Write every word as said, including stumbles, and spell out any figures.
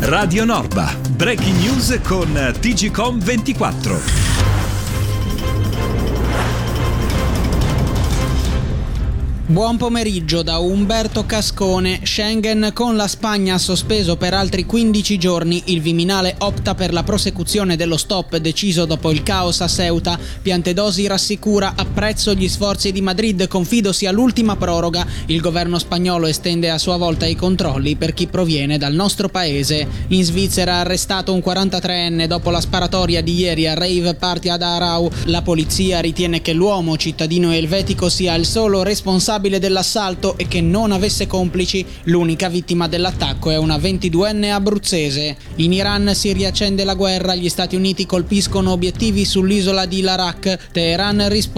Radio Norba, breaking news con T G Com ventiquattro. Buon pomeriggio da Umberto Cascone. Schengen: con la Spagna sospeso per altri quindici giorni, il Viminale opta per la prosecuzione dello stop deciso dopo il caos a Ceuta. Piantedosi rassicura: apprezzo gli sforzi di Madrid, confido sia l'ultima proroga. Il governo spagnolo estende a sua volta i controlli per chi proviene dal nostro paese. In Svizzera arrestato un quarantatreenne dopo la sparatoria di ieri a rave party ad Aarau. La polizia ritiene che l'uomo, cittadino elvetico, sia il solo responsabile dell'assalto e che non avesse complici. L'unica vittima dell'attacco è una ventiduenne abruzzese. In Iran si riaccende la guerra, gli Stati Uniti colpiscono obiettivi sull'isola di Larak. Teheran risponde